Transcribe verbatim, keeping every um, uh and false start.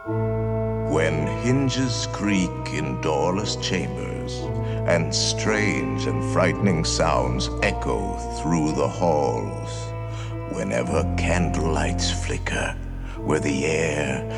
When hinges creak in doorless chambers, and strange and frightening sounds echo through the halls, whenever candlelights flicker, where the air